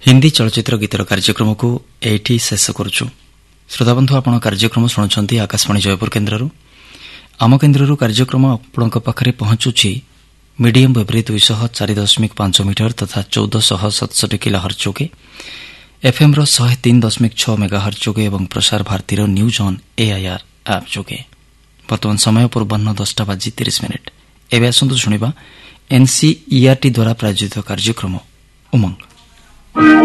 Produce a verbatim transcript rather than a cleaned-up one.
हिंदी चलचित्र गीतर कार्यक्रम को एठी शेष करुछु। श्रोताबंधु आपण कार्यक्रम शुणुछंती आकाशवाणी जयपुर केन्द्ररू। आम केन्द्ररू कार्यक्रम आपणक पाखरे पहुंचुछि मीडियम वेव्रे दुईश चार दशमिक पांच मीटर तथा चौदह सतसठी किलोहर्ट्ज जोगे, एफएम रो शहे तीन दशमिक छह मेगाहर्ट्ज जोगे एवं प्रसार भारतीर न्यूज ऑन एआईआर ऐप जोगे। वर्तमान समय पूर्वाह्न दसटा बाजी तीस मिनिट। एवं आसतु शुणा एनसीईआरटी द्वारा प्रायोजित कार्यक्रम उमंग।